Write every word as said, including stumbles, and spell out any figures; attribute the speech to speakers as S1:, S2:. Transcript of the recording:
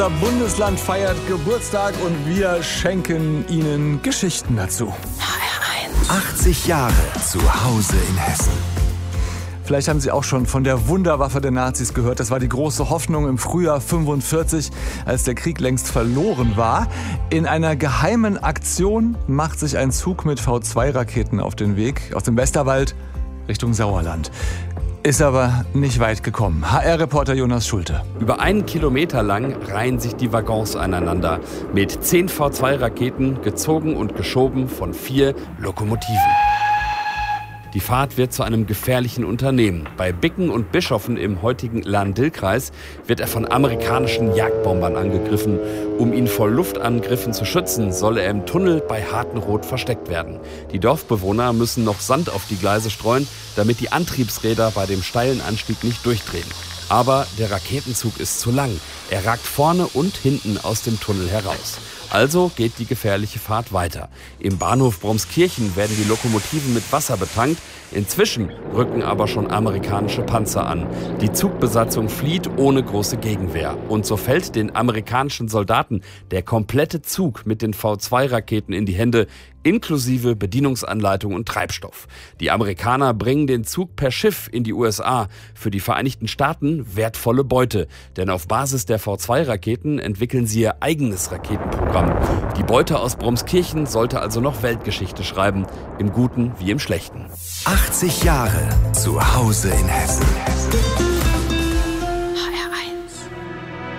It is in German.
S1: Unser Bundesland feiert Geburtstag und wir schenken Ihnen Geschichten dazu.
S2: H R eins.
S3: achtzig Jahre zu Hause in Hessen.
S1: Vielleicht haben Sie auch schon von der Wunderwaffe der Nazis gehört. Das war die große Hoffnung im Frühjahr fünfundvierzig, als der Krieg längst verloren war. In einer geheimen Aktion macht sich ein Zug mit V zwei Raketen auf den Weg aus dem Westerwald Richtung Sauerland. Ist aber nicht weit gekommen. H R-Reporter Jonas Schulte.
S4: Über einen Kilometer lang reihen sich die Waggons aneinander. Mit zehn V zwei Raketen, gezogen und geschoben von vier Lokomotiven. Die Fahrt wird zu einem gefährlichen Unternehmen. Bei Bicken und Bischofen im heutigen Lahn-Dill-Kreis wird er von amerikanischen Jagdbombern angegriffen. Um ihn vor Luftangriffen zu schützen, soll er im Tunnel bei Hartenroth versteckt werden. Die Dorfbewohner müssen noch Sand auf die Gleise streuen, damit die Antriebsräder bei dem steilen Anstieg nicht durchdrehen. Aber der Raketenzug ist zu lang. Er ragt vorne und hinten aus dem Tunnel heraus. Also geht die gefährliche Fahrt weiter. Im Bahnhof Bromskirchen werden die Lokomotiven mit Wasser betankt. Inzwischen rücken aber schon amerikanische Panzer an. Die Zugbesatzung flieht ohne große Gegenwehr. Und so fällt den amerikanischen Soldaten der komplette Zug mit den V zwei Raketen in die Hände, inklusive Bedienungsanleitung und Treibstoff. Die Amerikaner bringen den Zug per Schiff in die U S A. Für die Vereinigten Staaten wertvolle Beute. Denn auf Basis der V zwei Raketen entwickeln sie ihr eigenes Raketenprogramm. Die Beute aus Bromskirchen sollte also noch Weltgeschichte schreiben. Im Guten wie im Schlechten.
S3: achtzig Jahre zu Hause in Hessen.